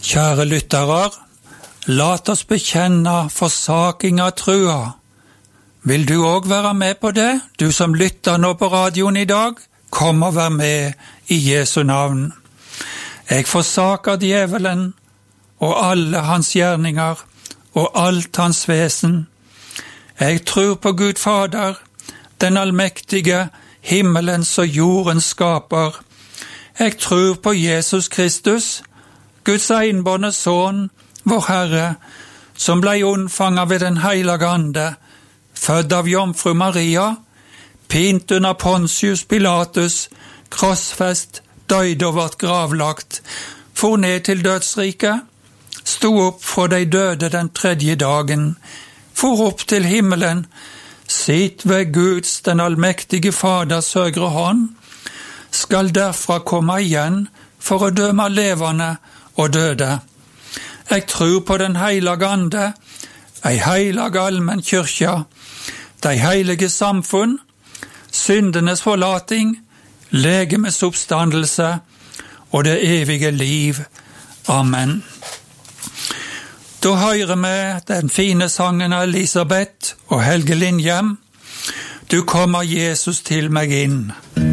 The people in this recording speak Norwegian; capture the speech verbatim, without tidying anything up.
Kjære lyttere, lat oss bekjenne forsaking av trua. Vil du òg være med på det, du som lytter nå på radioen i dag? Kom og vær med i Jesu navn. Jeg forsaker djevelen og alle hans gjerninger og alt hans vesen. Jeg tror på Gud Fader, den allmektige, himmelens og jordens skaper. Jeg tror på Jesus Kristus, Guds enbårne Sønn, vår Herre, som blei unnfanget ved den heilige Ande, født av jomfru Maria, pint under Pontius Pilatus, krossfest, døde og vart gravlagt, for ned til dødsriket, stod opp fra de døde den tredje dagen, for opp til himmelen, sitt ved Guds, den allmektige Faders høyre hånd, skal derfra komme igjen for å døme levende og døde. Jeg tror på den heilige Ande, ei heilig allmenn kyrkja, de heilige samfunn, syndenes forlating, legemes oppstandelse og det evige liv. Amen. Da hører vi den fine sangen av Elisabeth og Helge Lindhjem. Du kommer Jesus til meg inn.